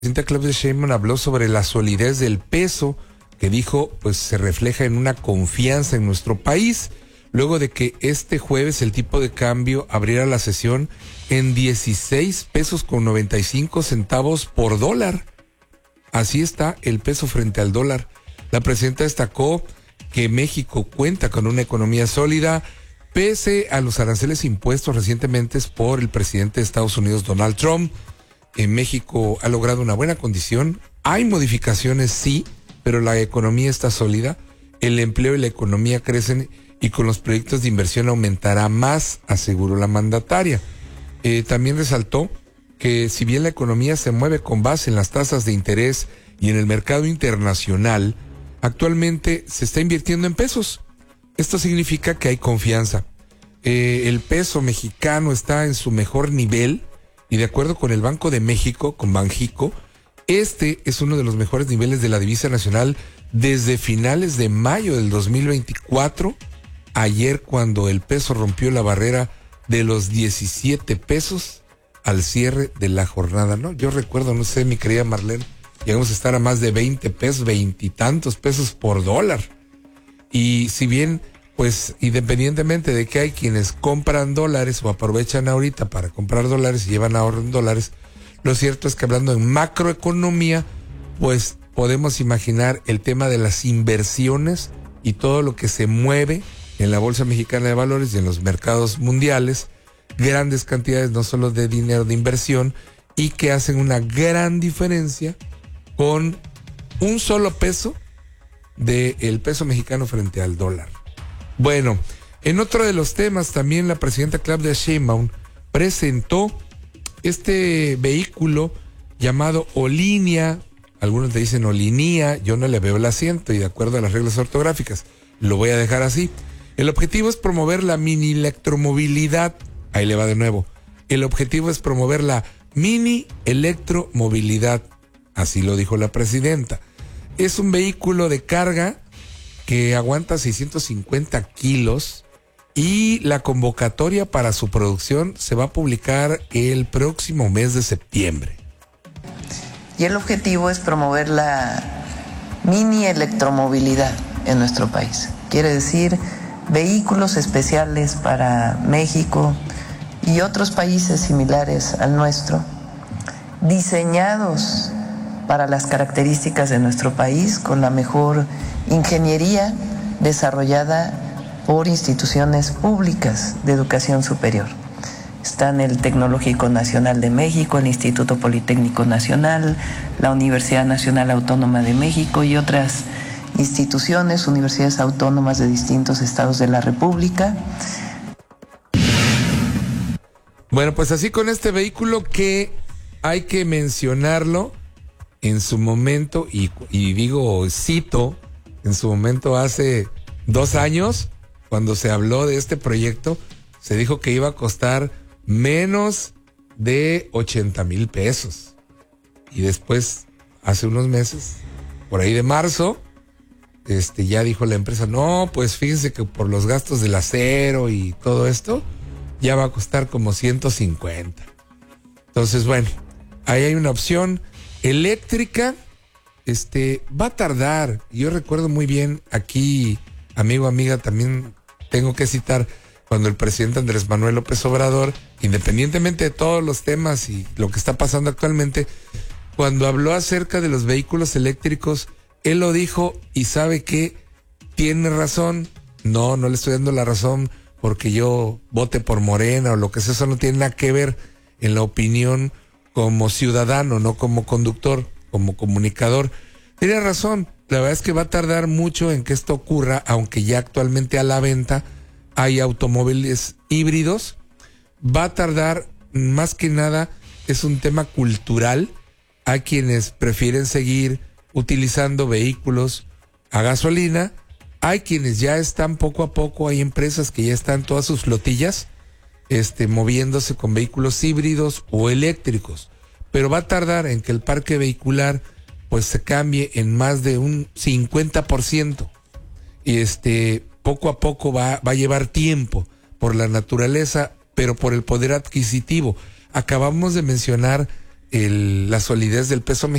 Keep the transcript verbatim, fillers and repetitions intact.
presidenta Claudia Sheinbaum habló sobre la solidez del peso, que dijo pues se refleja en una confianza en nuestro país, luego de que este jueves el tipo de cambio abriera la sesión en dieciséis pesos con noventa y cinco centavos por dólar. Así está el peso frente al dólar. La presidenta destacó que México cuenta con una economía sólida, pese a los aranceles impuestos recientemente por el presidente de Estados Unidos, Donald Trump. En México ha logrado una buena condición. Hay modificaciones, sí, pero la economía está sólida. El empleo y la economía crecen y con los proyectos de inversión aumentará más, aseguró la mandataria. Eh, también resaltó que si bien la economía se mueve con base en las tasas de interés y en el mercado internacional, actualmente se está invirtiendo en pesos. Esto significa que hay confianza. Eh, el peso mexicano está en su mejor nivel y de acuerdo con el Banco de México, con Banjico, este es uno de los mejores niveles de la divisa nacional desde finales de mayo del dos mil veinticuatro, ayer cuando el peso rompió la barrera de los diecisiete pesos al cierre de la jornada, ¿no? Yo recuerdo, no sé, mi querida Marlene, llegamos a estar a más de veinte pesos, veintitantos pesos por dólar. Y si bien, pues, independientemente de que hay quienes compran dólares o aprovechan ahorita para comprar dólares y llevan ahorro en dólares, lo cierto es que hablando en macroeconomía, pues podemos imaginar el tema de las inversiones y todo lo que se mueve en la Bolsa Mexicana de Valores y en los mercados mundiales, grandes cantidades no solo de dinero de inversión y que hacen una gran diferencia con un solo peso del peso mexicano frente al dólar. Bueno, en otro de los temas también la presidenta Claudia Sheinbaum presentó este vehículo llamado Olinia, algunos le dicen Olinia, yo no le veo el acento y de acuerdo a las reglas ortográficas lo voy a dejar así. El objetivo es promover la mini electromovilidad, ahí le va de nuevo, el objetivo es promover la mini electromovilidad, así lo dijo la presidenta. Es un vehículo de carga que aguanta seiscientos cincuenta kilos y la convocatoria para su producción se va a publicar el próximo mes de septiembre. Y el objetivo es promover la mini electromovilidad en nuestro país. Quiere decir vehículos especiales para México y otros países similares al nuestro, diseñados para las características de nuestro país con la mejor ingeniería desarrollada por instituciones públicas de educación superior. Están el Tecnológico Nacional de México, el Instituto Politécnico Nacional, la Universidad Nacional Autónoma de México y otras instituciones, universidades autónomas de distintos estados de la República. Bueno, pues así con este vehículo que hay que mencionarlo en su momento, y, y digo, cito, en su momento hace dos años, cuando se habló de este proyecto, se dijo que iba a costar menos de ochenta mil pesos. Y después, hace unos meses, por ahí de marzo, este, ya dijo la empresa, no, pues fíjense que por los gastos del acero y todo esto, ya va a costar como ciento cincuenta. Entonces, bueno, ahí hay una opción eléctrica, este, va a tardar. Yo recuerdo muy bien aquí, amigo, amiga, también tengo que citar cuando el presidente Andrés Manuel López Obrador, independientemente de todos los temas y lo que está pasando actualmente, cuando habló acerca de los vehículos eléctricos, él lo dijo y sabe que tiene razón. No, no le estoy dando la razón porque yo vote por Morena o lo que sea, eso no tiene nada que ver en la opinión como ciudadano, no como conductor, como comunicador. Tiene razón, la verdad es que va a tardar mucho en que esto ocurra, aunque ya actualmente a la venta hay automóviles híbridos. Va a tardar, más que nada, es un tema cultural. Hay quienes prefieren seguir utilizando vehículos a gasolina. Hay quienes ya están poco a poco, hay empresas que ya están todas sus flotillas este, moviéndose con vehículos híbridos o eléctricos. Pero va a tardar en que el parque vehicular pues se cambie en más de un cincuenta por ciento. Y este, poco a poco va, va a llevar tiempo por la naturaleza, pero por el poder adquisitivo. Acabamos de mencionar el, la solidez del peso